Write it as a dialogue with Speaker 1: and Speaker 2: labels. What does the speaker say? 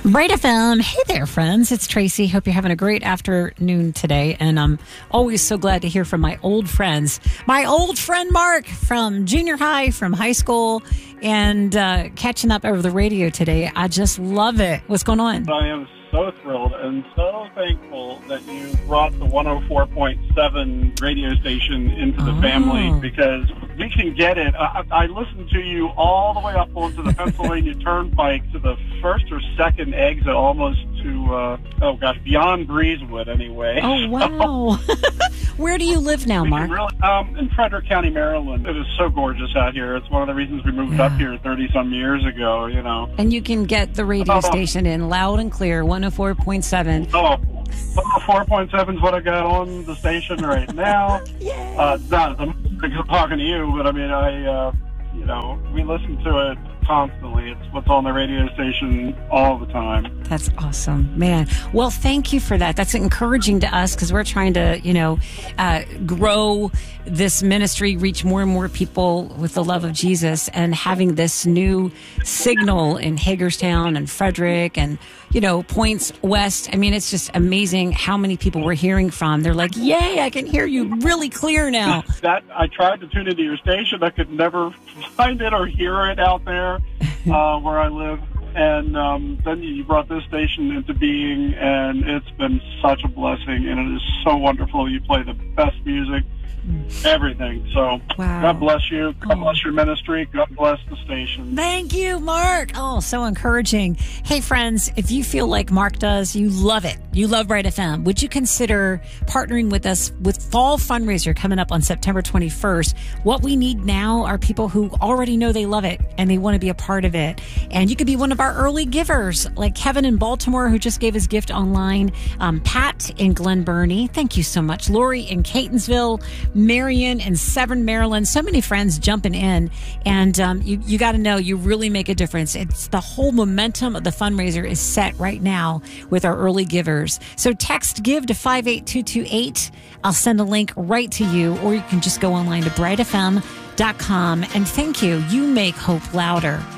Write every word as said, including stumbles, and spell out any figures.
Speaker 1: Bright F M. Hey there, friends. It's Tracy. Hope you're having a great afternoon today. And I'm always so glad to hear from my old friends. My old friend Mark from junior high, from high school, and uh, catching up over the radio today. I just love it. What's going on?
Speaker 2: I am so thrilled and so thankful that you brought the one oh four point seven radio station into the
Speaker 1: Oh.
Speaker 2: family, because we can get it. I, I listened to you all the way up onto the Pennsylvania Turnpike to the first or second exit, almost to, uh, oh gosh, beyond Breezewood anyway.
Speaker 1: Oh, wow. Where do you live now,
Speaker 2: We
Speaker 1: Mark?
Speaker 2: can really, um, in Frederick County, Maryland. It is so gorgeous out here. It's one of the reasons we moved
Speaker 1: Yeah.
Speaker 2: up here thirty-some years ago, you know.
Speaker 1: And you can get the radio
Speaker 2: Oh.
Speaker 1: station in loud and clear, one oh four point seven.
Speaker 2: Oh, four point seven is what I got on the station right now.
Speaker 1: Yay.
Speaker 2: Uh, not I'm talking to you, but I mean, I, uh, you know, we listen to it constantly. It's what's on the radio station all the time.
Speaker 1: That's awesome, man. Well, thank you for that. That's encouraging to us because we're trying to, you know, uh, grow this ministry, reach more and more people with the love of Jesus, and having this new signal in Hagerstown and Frederick and, you know, points west. I mean, it's just amazing how many people we're hearing from. They're like, yay, I can hear you really clear now.
Speaker 2: That I tried to tune into your station. I could never find it or hear it out there uh, where I live. And um, then you brought this station into being, and it's been such a blessing, and it is so wonderful. You play the best music, everything. So
Speaker 1: Wow.
Speaker 2: God bless you. God
Speaker 1: Oh.
Speaker 2: bless your ministry. God bless the station.
Speaker 1: Thank you, Mark. Oh, so encouraging. Hey, friends, if you feel like Mark does, you love it. You love Bright F M. Would you consider partnering with us with Fall Fundraiser coming up on September twenty-first? What we need now are people who already know they love it and they want to be a part of it. And you could be one of our early givers, like Kevin in Baltimore, who just gave his gift online. Um, Pat in Glen Burnie. Thank you so much. Lori in Catonsville. Marion in Severn, Maryland. So many friends jumping in. And um, you, you got to know, you really make a difference. It's the whole momentum of the fundraiser is set right now with our early givers. So text GIVE to five eight two two eight. I'll send a link right to you, or you can just go online to bright f m dot com. And thank you. You make hope louder.